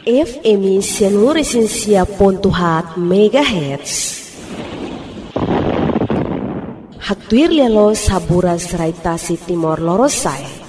FM Sianuresinsia.hat MHz. Haktuir lelo saburas raitasi Timor Lorosai.